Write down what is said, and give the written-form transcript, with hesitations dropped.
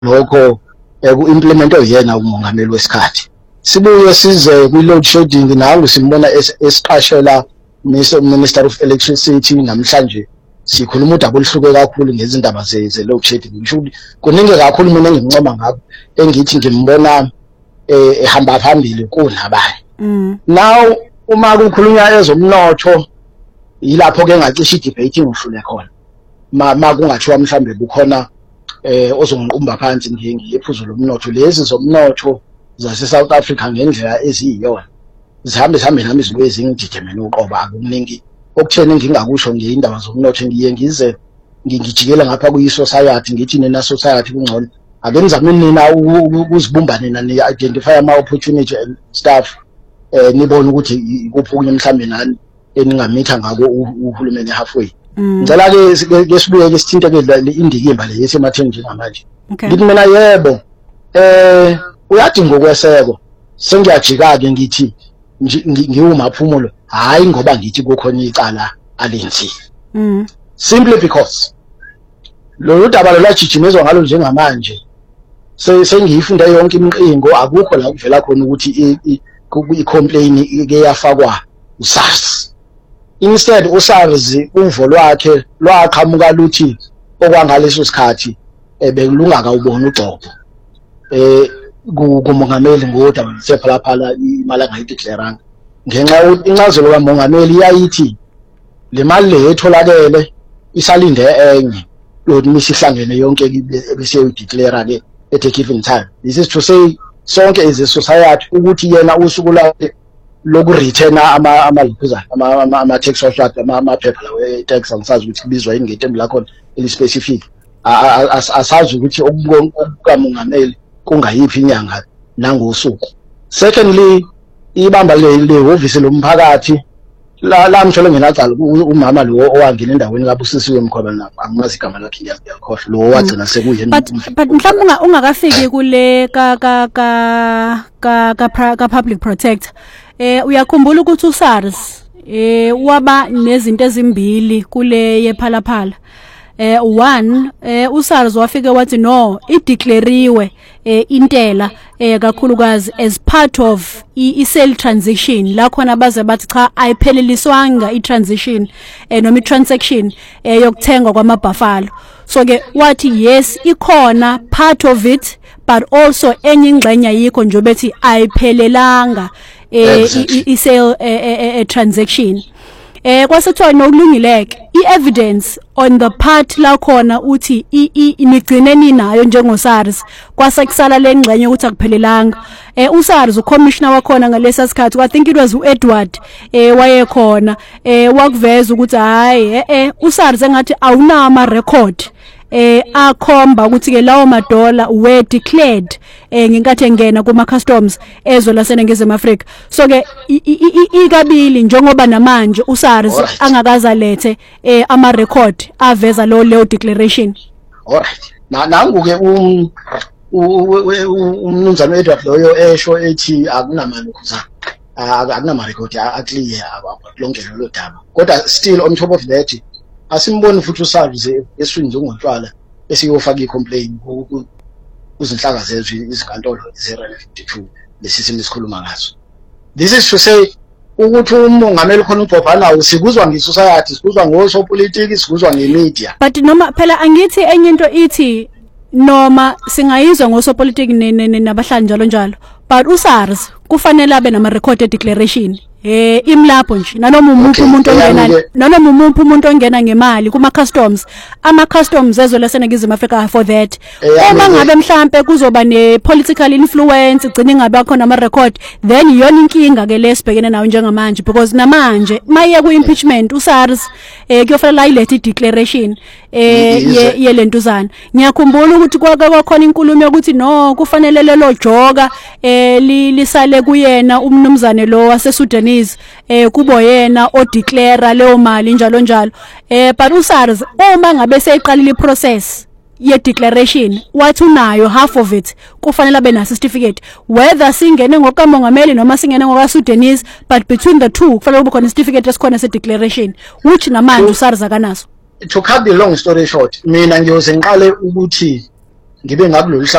lokho ku-implement oyena umongameli wesikhathi. Sibuye size kwi-load shedding nawe simbona esiqashela Minister of Electricity namhlanje sikhuluma udaba oluhluke kakhulu ngezindaba ze-load shedding. Ngisho kuningi kakhulu mina engincoma ngakho engithi ngimbona ehamba phambili kunabanye. Now uma kukhulunywa ezomnotho yilapho ke ngacisha i-debating uhlule khona. Ma kungathiwa mhlambe bukhona ozonqumba phansi ngiyephuzo lomnotho lezi zomnotho zase South Africa ngendlela eziyiyona zihambe nami izinto ezingididemene uqoba akuningi okutheni ngingakusho ngiyindaba zomnotho ngiye ngize ngijikela ngapha kuyi-society ngithi nina society kungcono ake nizame nina ukuzibumba nina ni-identify ama-opportunity and stuff nibone ukuthi ikuphi okunye mhlambe nani eningamitha ngako uhulumeni halfway. Ngicela ke sibuye ke sithinte ke le indikimba le yesematheni njengamanje. Ngithi mina yebo uyadinga ukweseko sengiyajika ke ngithi ngiwumaphumulo hayi ngoba ngithi kukhona icala alenzile. Simply because lo daba lwajijimezwa ngalo njengamanje sengiyifunda yonke imiqingo akukho la kuvela khona ukuthi i-complain ike yafakwa uSARS. Instead uSARS uvo lwakhe lwaqhamuka luthi okwangaleso sikhathi bekulungaka ubona uGxobo kumongameli ngodaba lusephalaphala imali angayideclaranga ngenxa incazelo kamongameli yayithi le mali le etholakele isalinde enye lodi misihlangene yonke bese uyideclare ke at a given time. This is to say sonke as a society ukuthi yena usuku lakhe lokureturna ama tax social amaphepha lawe tax angisazi ukuthi kubizwa yini ngetembu lakho elispecific asazi ukuthi okukamongameli kungayiphi inyanga nangosuku. Secondly ibamba le office lomphakathi la mthole ngenacala umama lo owangena endaweni kabusisiwe Mkhwebane lapha angimazi igama lakhe ngiyakhohlwa lo wagcina sekuyena. But mhlawumbe ungakafiki kule ka public protector uyakhumbula ukuthi uSARS waba nezinto ezimbili kule yephalaphala. One uSARS wafike wathi no ideclariwe intela kakhulukazi as part of i-sale transition la khona baze bathi cha ayipheleliswanga i-transition noma i-transaction yokuthengwa kwamabhafalo. So ke wathi yes ikhona part of it but also enye ingxenye yikho nje bethi ayiphelelanga i-sale transaction. Kwasethiwa nokulungileke i-evidence on the part la khona uthi inigcine ninayo njengoSARS kwasekusala lengxenye ukuthi akuphelelanga. uSARS ucommissioner wakhona ngalesa sikhathi I think it was uEdward wayekhona wakuveza ukuthi hayi uSARS engathi awunama record akhomba ukuthi ke lawo madola were declared ngenkathi engena kuma customs ezwe laseNingizimu Afrika. So ke ikabili njengoba namanje uSARS angakaza lethe ama record aveza leyo declaration. Alright. Nangu ke umnumzana Edward loyo esho ethi akunamali ukuzana akunama record aclear akulongelo lo daba. Kodwa still on top of that asimboni futhi uSARS eswini njengotshwala esiyofaka icomplaint kuzinhlaka zethu izinkantolo ze-52 lesisimo esikhuluma ngaso. This is to say ukuthi umongameli khona uBhobhanawo sikuzwa ngeSociety sikuzwa ngosopolitiki sikuzwa ngemedia. But noma phela angithi enye into ithi noma singayizwa ngosopolitiki nabahlali njalo but uSARS kufanele abe nama record declaration imlapho nje nanoma umuntu umuntu ongena ngemali kuma customs ama customs ezwe laseNingizimu Afrika for that. Uma ngabe mhlambe kuzoba ne political influence igcine ngabe khona ama record then iyona inkinga ke lesibhekene nayo njengamanje because namanje maye ku impeachment uSARS kuyofanele ayilethe declaration yelentuzana. Ngiyakhumbula ukuthi kwakhona inkulumo yokuthi no kufanele lelo joka lisale kuyena umnumzane lo waseSudan kubo yena o declare leyo mali njalo but uSARS uma ngabe seyiqalile iprocess ye declaration wathi unayo half of it kufanele abe na certificate whether singene ngokamongameli noma singene ngokaSudanese but between the two kufanele kube khona certificate esikhona se declaration which namanje uSARS akanaso. To cut the long story short mina ngiyoze ngiqale ukuthi ngibe ngakulolu